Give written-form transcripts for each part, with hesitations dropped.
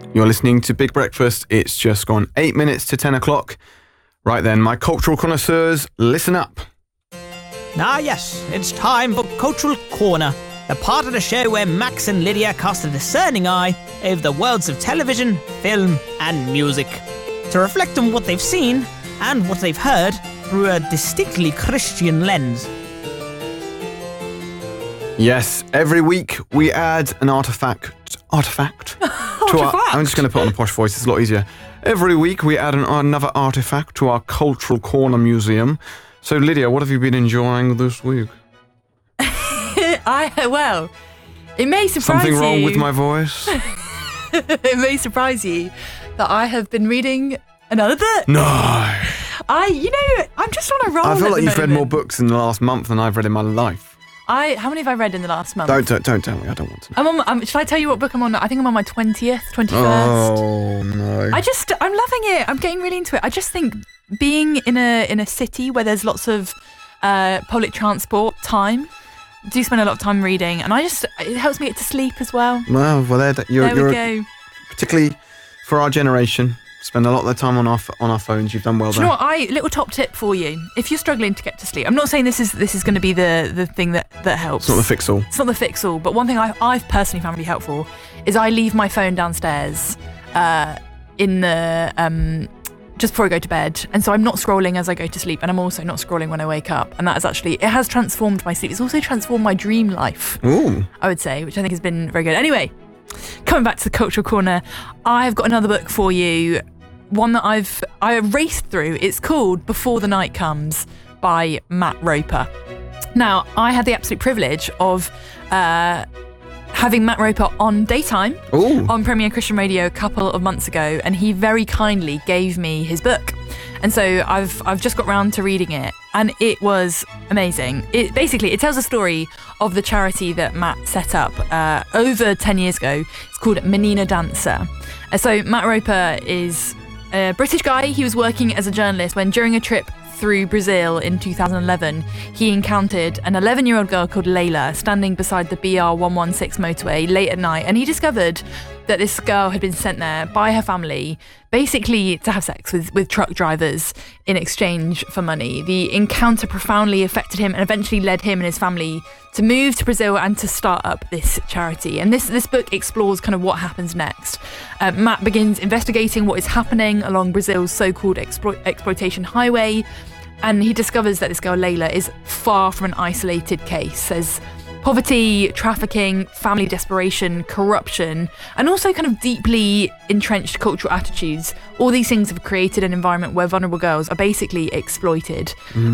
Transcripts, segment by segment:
You're listening to Big Breakfast. It's just gone 8 minutes to 10 o'clock. Right then, my cultural connoisseurs, listen up. Ah yes, it's time for Cultural Corner, the part of the show where Max and Lydia cast a discerning eye over the worlds of television, film and music, to reflect on what they've seen and what they've heard through a distinctly Christian lens. Yes, every week we add an artifact to our... I'm just going to put on a posh voice, it's a lot easier. Every week we add another artifact to our Cultural Corner Museum. So Lydia, what have you been enjoying this week? Well, it may surprise you. Something wrong with my voice? It may surprise you that I have been reading another book. No. I'm just on a roll. I feel at like the you've read moment. more books in the last month than I've read in my life. How many have I read in the last month? Don't tell me, I don't want to know. Should I tell you what book I'm on? I think I'm on my 20th, 21st. Oh, no. I'm loving it. I'm getting really into it. I just think being in a city where there's lots of public transport time, do spend a lot of time reading, and it helps me get to sleep as well. Well, there we go. Particularly for our generation, spend a lot of the time on our phones. You've done well Do there. you know what? Little top tip for you: if you're struggling to get to sleep, I'm not saying this is going to be the thing that helps. It's not the fix-all. It's not the fix-all, but one thing I've personally found really helpful is I leave my phone downstairs in the just before I go to bed, and so I'm not scrolling as I go to sleep, and I'm also not scrolling when I wake up, and that has transformed my sleep. It's also transformed my dream life. Ooh. I would say, which I think has been very good. Anyway, coming back to the Cultural Corner, I've got another book for you, one that I raced through. It's called Before the Night Comes by Matt Roper. Now, I had the absolute privilege of having Matt Roper on Daytime on Premier Christian Radio a couple of months ago, and he very kindly gave me his book. And so I've just got round to reading it, and it was amazing. It tells a story of the charity that Matt set up over 10 years ago. It's called Menina Dancer. So Matt Roper is a British guy. He was working as a journalist when, during a trip through Brazil in 2011, he encountered an 11-year-old girl called Layla standing beside the BR-116 motorway late at night, and he discovered that this girl had been sent there by her family basically to have sex with truck drivers in exchange for money. The encounter profoundly affected him and eventually led him and his family to move to Brazil and to start up this charity. And this book explores kind of what happens next. Matt begins investigating what is happening along Brazil's so-called exploitation highway, and he discovers that this girl Layla is far from an isolated case. There's poverty, trafficking, family desperation, corruption, and also kind of deeply entrenched cultural attitudes. All these things have created an environment where vulnerable girls are basically exploited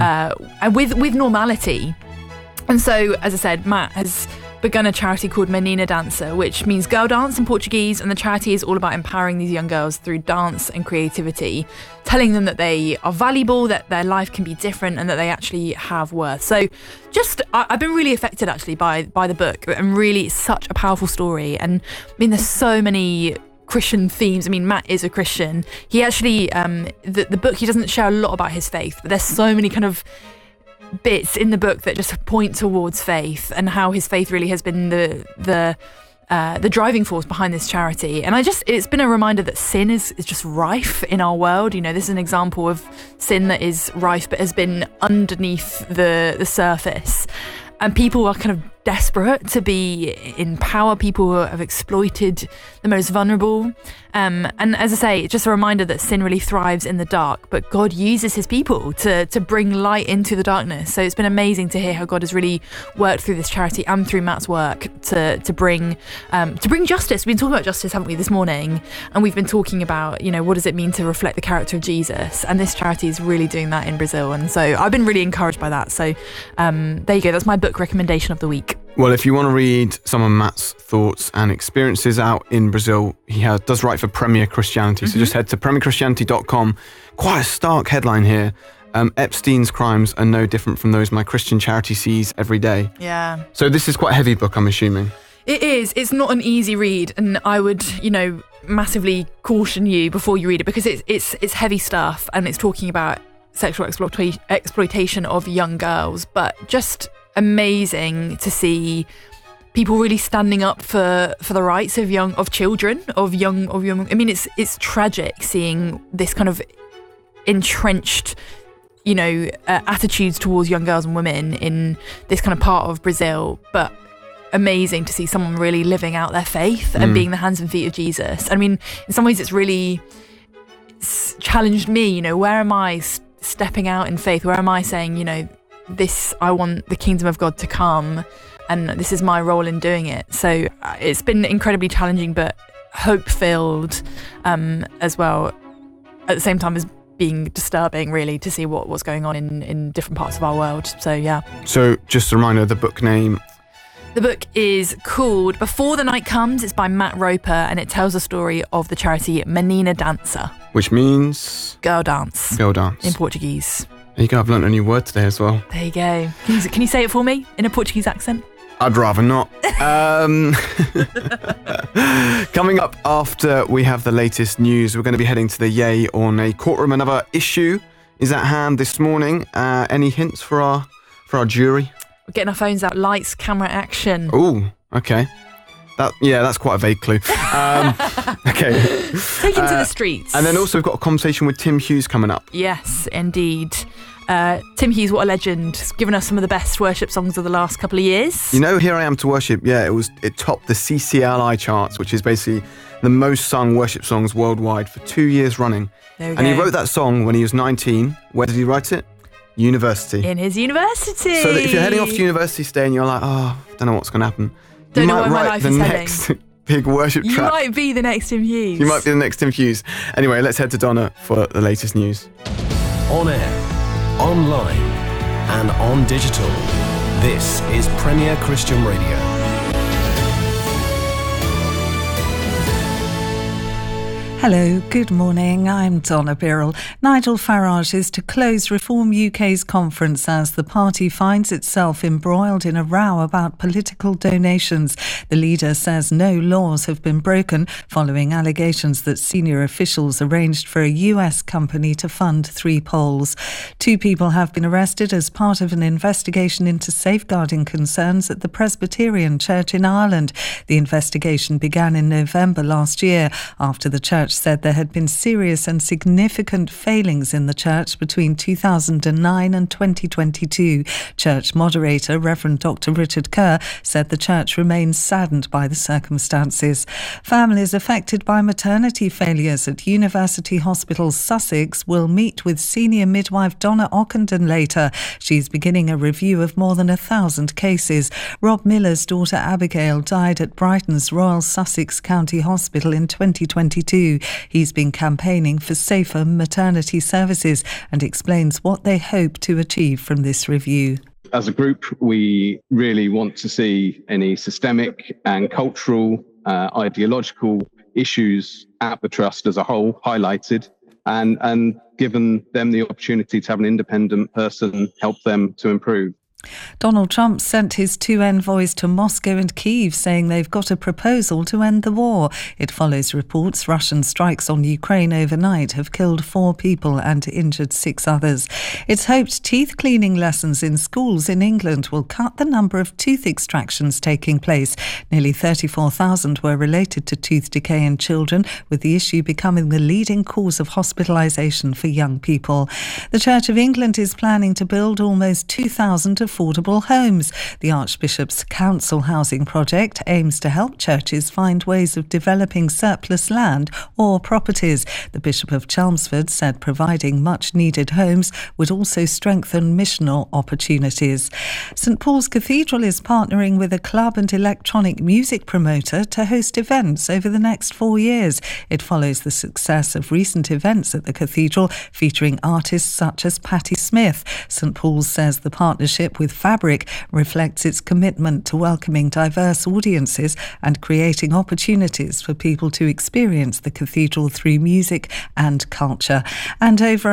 and with normality. And so, as I said, Matt has begun a charity called Menina Dancer, which means girl dance in Portuguese, and the charity is all about empowering these young girls through dance and creativity, telling them that they are valuable, that their life can be different, and that they actually have worth. So I've been really affected actually by the book, and really it's such a powerful story. And I mean, there's so many Christian themes. I mean, Matt is a Christian. He actually, the book, he doesn't share a lot about his faith, but there's so many kind of bits in the book that just point towards faith and how his faith really has been the driving force behind this charity. And it's been a reminder that sin is just rife in our world. You know, this is an example of sin that is rife but has been underneath the surface. And people are kind of desperate to be in power, people who have exploited the most vulnerable. And as I say, it's just a reminder that sin really thrives in the dark, but God uses his people to bring light into the darkness. So it's been amazing to hear how God has really worked through this charity and through Matt's work to bring justice. We've been talking about justice, haven't we, this morning? And we've been talking about, you know, what does it mean to reflect the character of Jesus? And this charity is really doing that in Brazil. And so I've been really encouraged by that. So there you go. That's my book recommendation of the week. Well, if you want to read some of Matt's thoughts and experiences out in Brazil, he does write for Premier Christianity. So just head to premierchristianity.com. Quite a stark headline here. Epstein's crimes are no different from those my Christian charity sees every day. Yeah. So this is quite a heavy book, I'm assuming. It is. It's not an easy read, and I would, massively caution you before you read it, because it's heavy stuff, and it's talking about sexual exploitation of young girls, but just amazing to see people really standing up for the rights of young children. I mean, it's tragic seeing this kind of entrenched, attitudes towards young girls and women in this kind of part of Brazil, but amazing to see someone really living out their faith and being the hands and feet of Jesus. I mean, in some ways it's challenged me, where am I stepping out in faith? Where am I saying, I want the kingdom of God to come and this is my role in doing it. So it's been incredibly challenging but hope-filled as well, at the same time as being disturbing, really, to see what's going on in different parts of our world. So, yeah. So, just a reminder, the book name? The book is called Before the Night Comes. It's by Matt Roper, and it tells the story of the charity Menina Dança. Which means? Girl dance. Girl dance. In Portuguese. There you go, I've learnt a new word today as well. There you go. Can you say it for me in a Portuguese accent? I'd rather not. Coming up after we have the latest news, we're going to be heading to the Yay or Nay courtroom. Another issue is at hand this morning. Any hints for our jury? We're getting our phones out. Lights, camera, action. Oh, okay. That's quite a vague clue. Okay. Take him to the streets. And then also we've got a conversation with Tim Hughes coming up. Yes, indeed. Tim Hughes, what a legend. He's given us some of the best worship songs of the last couple of years. Here I Am to Worship, it topped the CCLI charts, which is basically the most sung worship songs worldwide for 2 years running. There we go. He wrote that song when he was 19. Where did he write it? University. In his university. So if you're heading off to university today and you're like, I don't know what's going to happen, don't you know might where my write life the is next heading. Big worship track. You might be the next Tim Hughes. You might be the next Tim Hughes. Anyway, let's head to Donna for the latest news. On air, online, and on digital. This is Premier Christian Radio. Hello, good morning. I'm Donna Birrell. Nigel Farage is to close Reform UK's conference as the party finds itself embroiled in a row about political donations. The leader says no laws have been broken following allegations that senior officials arranged for a US company to fund 3 polls. 2 people have been arrested as part of an investigation into safeguarding concerns at the Presbyterian Church in Ireland. The investigation began in November last year after the church said there had been serious and significant failings in the church between 2009 and 2022. Church moderator Reverend Dr. Richard Kerr said the church remains saddened by the circumstances. Families affected by maternity failures at University Hospitals Sussex will meet with senior midwife Donna Ockenden later. She's beginning a review of more than 1,000 cases. Rob Miller's daughter Abigail died at Brighton's Royal Sussex County Hospital in 2022. He's been campaigning for safer maternity services and explains what they hope to achieve from this review. As a group, we really want to see any systemic and cultural, ideological issues at the Trust as a whole highlighted and given them the opportunity to have an independent person help them to improve. Donald Trump sent his 2 envoys to Moscow and Kyiv, saying they've got a proposal to end the war. It follows reports Russian strikes on Ukraine overnight have killed 4 people and injured 6 others. It's hoped teeth cleaning lessons in schools in England will cut the number of tooth extractions taking place. Nearly 34,000 were related to tooth decay in children, with the issue becoming the leading cause of hospitalisation for young people. The Church of England is planning to build almost 2,000 affordable homes. The Archbishop's Council Housing Project aims to help churches find ways of developing surplus land or properties. The Bishop of Chelmsford said providing much-needed homes would also strengthen missional opportunities. St Paul's Cathedral is partnering with a club and electronic music promoter to host events over the next 4 years. It follows the success of recent events at the cathedral featuring artists such as Patti Smith. St Paul's says the partnership with Fabric reflects its commitment to welcoming diverse audiences and creating opportunities for people to experience the cathedral through music and culture. And over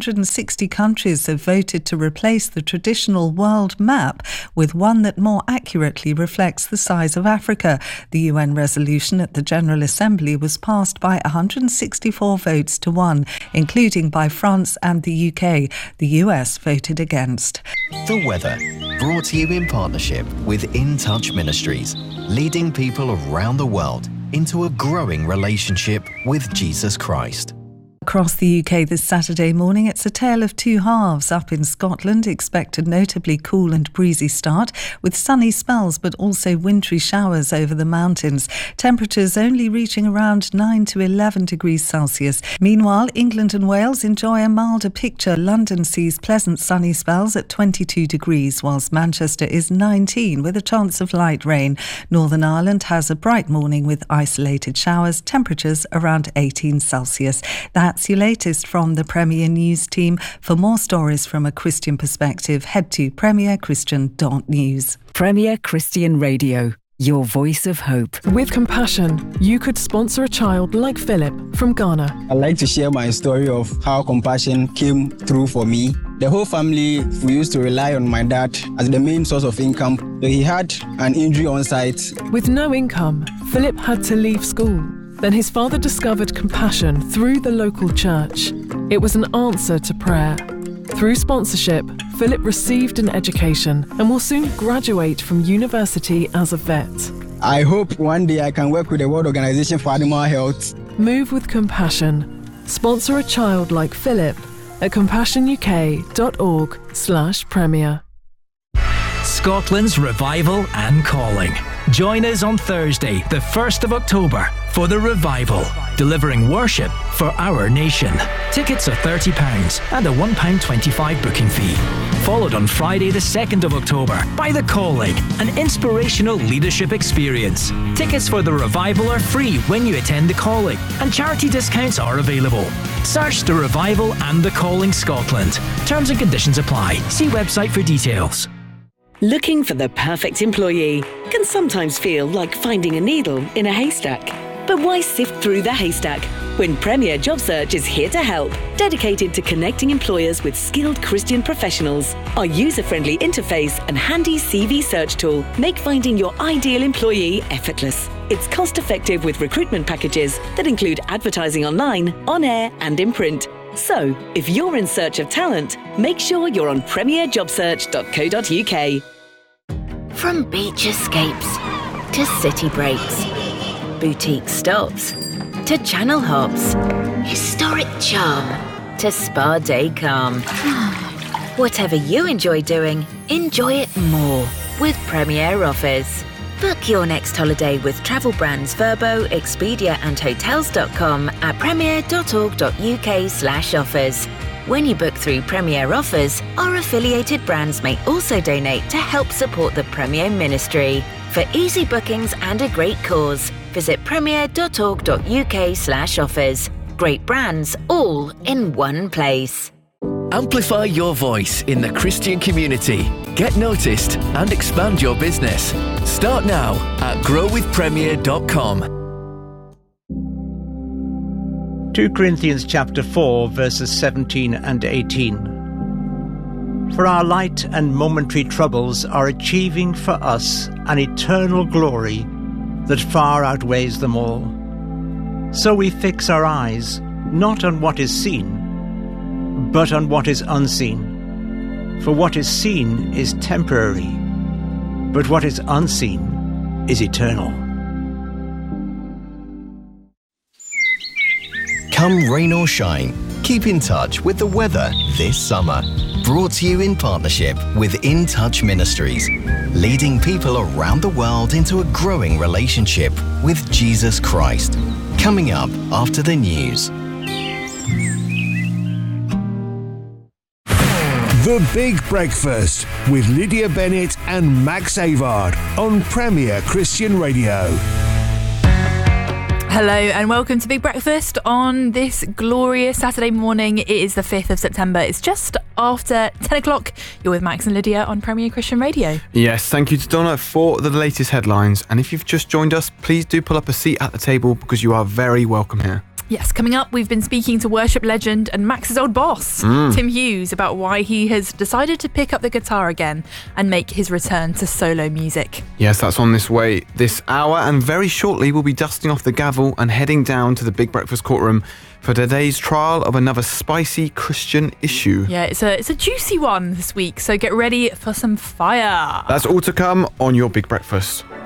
160 countries have voted to replace the traditional world map with one that more accurately reflects the size of Africa. The UN resolution at the General Assembly was passed by 164 votes to 1, including by France and the UK. The US voted against. The weather. Brought to you in partnership with In Touch Ministries, leading people around the world into a growing relationship with Jesus Christ. Across the UK this Saturday morning, it's a tale of two halves. Up in Scotland, expect a notably cool and breezy start with sunny spells but also wintry showers over the mountains. Temperatures only reaching around 9 to 11 degrees Celsius. Meanwhile, England and Wales enjoy a milder picture. London sees pleasant sunny spells at 22 degrees, whilst Manchester is 19 with a chance of light rain. Northern Ireland has a bright morning with isolated showers, temperatures around 18 Celsius. That's your latest from the Premier News team. For more stories from a Christian perspective, head to premierchristian.news. Premier Christian Radio, your voice of hope. With Compassion, you could sponsor a child like Philip from Ghana. I'd like to share my story of how Compassion came through for me. The whole family, we used to rely on my dad as the main source of income. So he had an injury on site. With no income, Philip had to leave school. Then his father discovered Compassion through the local church. It was an answer to prayer. Through sponsorship, Philip received an education and will soon graduate from university as a vet. I hope one day I can work with the World Organization for Animal Health. Move with Compassion. Sponsor a child like Philip at compassionuk.org/premier. Scotland's Revival and Calling. Join us on Thursday, the 1st of October, for the Revival, delivering worship for our nation. Tickets are £30 and a £1.25 booking fee. Followed on Friday, the 2nd of October, by The Calling, an inspirational leadership experience. Tickets for the Revival are free when you attend The Calling, and charity discounts are available. Search The Revival and The Calling Scotland. Terms and conditions apply. See website for details. Looking for the perfect employee can sometimes feel like finding a needle in a haystack. But why sift through the haystack when Premier Job Search is here to help, dedicated to connecting employers with skilled Christian professionals? Our user-friendly interface and handy CV search tool make finding your ideal employee effortless. It's cost-effective with recruitment packages that include advertising online, on air and in print. So, if you're in search of talent, make sure you're on premierjobsearch.co.uk. From beach escapes to city breaks, boutique stops to channel hops, historic charm to spa day calm. Whatever you enjoy doing, enjoy it more with Premier Offers. Book your next holiday with travel brands Vrbo, Expedia and Hotels.com at premier.org.uk/offers. When you book through Premier Offers, our affiliated brands may also donate to help support the Premier Ministry. For easy bookings and a great cause, visit premier.org.uk/offers. Great brands all in one place. Amplify your voice in the Christian community. Get noticed and expand your business. Start now at growwithpremier.com. 2 Corinthians chapter 4, verses 17 and 18. For our light and momentary troubles are achieving for us an eternal glory that far outweighs them all. So we fix our eyes not on what is seen, but on what is unseen. For what is seen is temporary, but what is unseen is eternal. Come rain or shine, keep in touch with the weather this summer. Brought to you in partnership with In Touch Ministries, leading people around the world into a growing relationship with Jesus Christ. Coming up after the news. The Big Breakfast with Lydia Bennett and Max Avard on Premier Christian Radio. Hello and welcome to Big Breakfast on this glorious Saturday morning. It is the 5th of September. It's just after 10 o'clock. You're with Max and Lydia on Premier Christian Radio. Yes, thank you to Donna for the latest headlines. And if you've just joined us, please do pull up a seat at the table because you are very welcome here. Yes, coming up, we've been speaking to worship legend and Max's old boss, Tim Hughes, about why he has decided to pick up the guitar again and make his return to solo music. Yes, that's on this way this hour, and very shortly we'll be dusting off the gavel and heading down to the Big Breakfast courtroom for today's trial of another spicy Christian issue. Yeah, it's it's a juicy one this week, so get ready for some fire. That's all to come on your Big Breakfast.